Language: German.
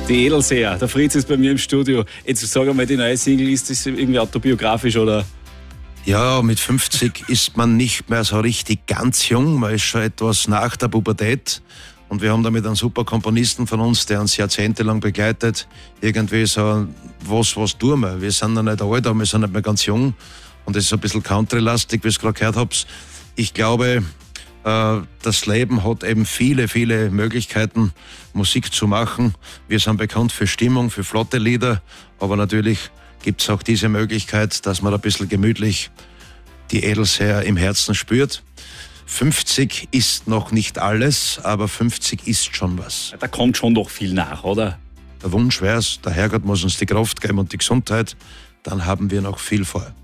Die Edelseher, der Fritz ist bei mir im Studio. Jetzt sag einmal, die neue Single, ist das irgendwie autobiografisch oder? Ja, mit 50 ist man nicht mehr so richtig ganz jung. Man ist schon etwas nach der Pubertät. Und wir haben damit einen super Komponisten von uns, der uns jahrzehntelang begleitet. Irgendwie so, was tun wir? Wir sind noch nicht alt, aber wir sind nicht mehr ganz jung. Und es ist ein bisschen country-lastig, wie ihr es gerade gehört habt. Ich glaube, das Leben hat eben viele, viele Möglichkeiten, Musik zu machen. Wir sind bekannt für Stimmung, für flotte Lieder, aber natürlich gibt es auch diese Möglichkeit, dass man ein bisschen gemütlich die Edelseher im Herzen spürt. 50 ist noch nicht alles, aber 50 ist schon was. Da kommt schon noch viel nach, oder? Der Wunsch wäre es, der Herrgott muss uns die Kraft geben und die Gesundheit, dann haben wir noch viel vor.